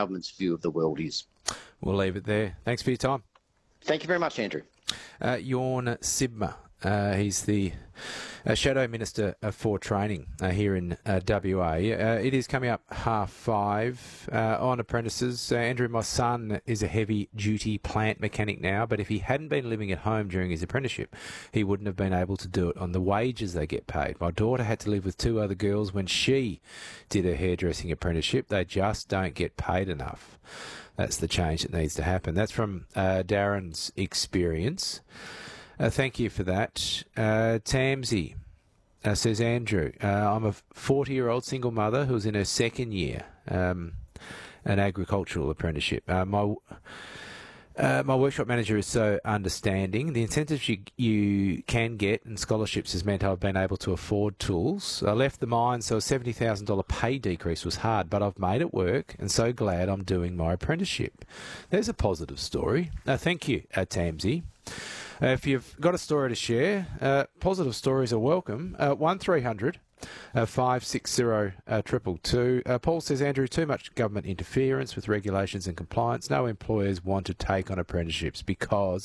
government's view of the world is. We'll leave it there. Thanks for your time. Thank you very much, Andrew. Jorn Sibma. He's the Shadow Minister for Training here in WA. It is coming up 5:30 on apprentices. Andrew, my son, is a heavy-duty plant mechanic now, but if he hadn't been living at home during his apprenticeship, he wouldn't have been able to do it on the wages they get paid. My daughter had to live with 2 other girls when she did her hairdressing apprenticeship. They just don't get paid enough. That's the change that needs to happen. That's from Darren's experience. Thank you for that. Tamsy says, Andrew, I'm a 40-year-old single mother who's in her second year, an agricultural apprenticeship. My workshop manager is so understanding. The incentives you can get and scholarships has meant I've been able to afford tools. I left the mine, so a $70,000 pay decrease was hard, but I've made it work and so glad I'm doing my apprenticeship. There's a positive story. Thank you, Tamsy. If you've got a story to share, positive stories are welcome. 1300 560 222. Paul says, Andrew, too much government interference with regulations and compliance. No employers want to take on apprentices because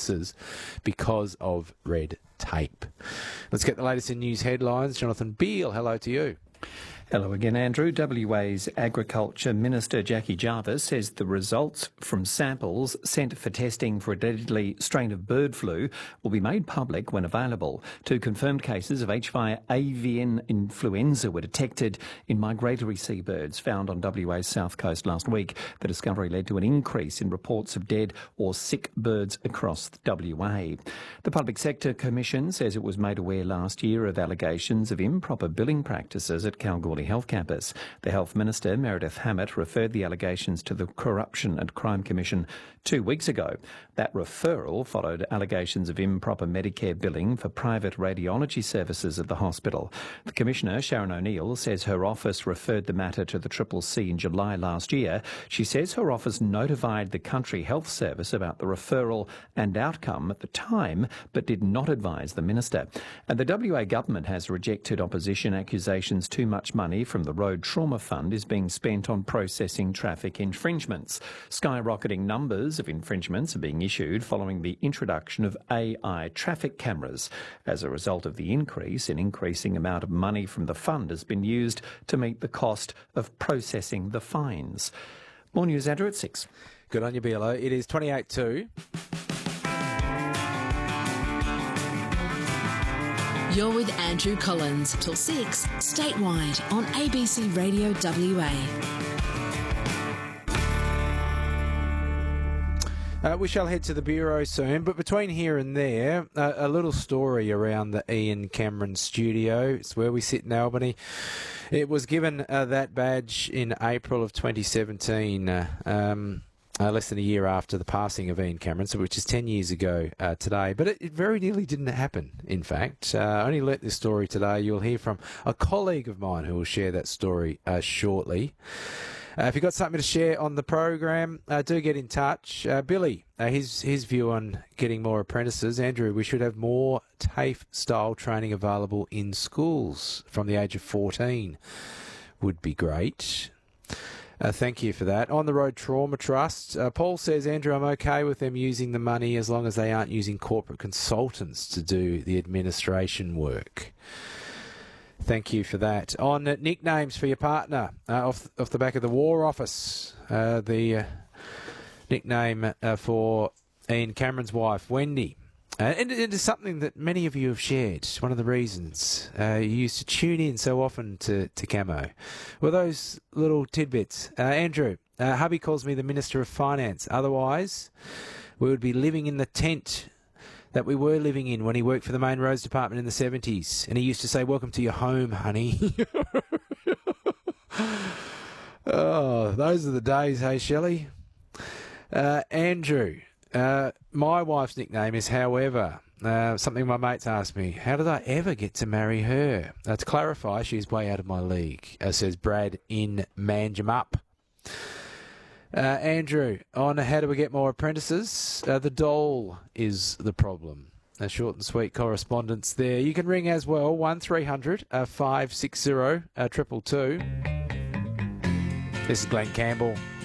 of red tape. Let's get the latest in news headlines. Jonathan Beale, hello to you. Hello again, Andrew. WA's Agriculture Minister Jackie Jarvis says the results from samples sent for testing for a deadly strain of bird flu will be made public when available. 2 confirmed cases of H5 avian influenza were detected in migratory seabirds found on WA's south coast last week. The discovery led to an increase in reports of dead or sick birds across WA. The Public Sector Commission says it was made aware last year of allegations of improper billing practices at Kalgoorlie Health Campus. The Health Minister, Meredith Hammett, referred the allegations to the Corruption and Crime Commission 2 weeks ago. That referral followed allegations of improper Medicare billing for private radiology services at the hospital. The Commissioner, Sharon O'Neill, says her office referred the matter to the CCC in July last year. She says her office notified the Country Health Service about the referral and outcome at the time, but did not advise the Minister. And the WA government has rejected opposition accusations too much money from the Road Trauma Fund is being spent on processing traffic infringements. Skyrocketing numbers of infringements are being issued following the introduction of AI traffic cameras. As a result of the increase, an increasing amount of money from the fund has been used to meet the cost of processing the fines. More news, Andrew, at 6. Good on you, BLO. It is 28-2. You're with Andrew Collins till 6, statewide on ABC Radio WA. We shall head to the Bureau soon, but between here and there, a little story around the Ian Cameron studio. It's where we sit in Albany. It was given that badge in April of 2017, less than a year after the passing of Ian Cameron, so which is 10 years ago today. But it very nearly didn't happen, in fact. I only learnt this story today. You'll hear from a colleague of mine who will share that story shortly. If you've got something to share on the program, do get in touch. Billy, his view on getting more apprentices. Andrew, we should have more TAFE-style training available in schools from the age of 14. Would be great. Thank you for that. On the Road Trauma Trust, Paul says, Andrew, I'm okay with them using the money as long as they aren't using corporate consultants to do the administration work. Thank you for that. On nicknames for your partner, off the back of the War Office, the nickname for Ian Cameron's wife, Wendy. And it is something that many of you have shared. It's one of the reasons you used to tune in so often to Camo. Well, those little tidbits. Andrew, hubby calls me the Minister of Finance. Otherwise, we would be living in the tent that we were living in when he worked for the Main Roads Department in the 70s. And he used to say, welcome to your home, honey. Oh, those are the days, hey, Shelley? Andrew, my wife's nickname is However. Something my mates asked me, how did I ever get to marry her? To clarify, she's way out of my league, says Brad in Manjimup. Andrew, on how do we get more apprentices? The dole is the problem. A short and sweet correspondence there. You can ring as well, 1300 560 222. This is Glenn Campbell.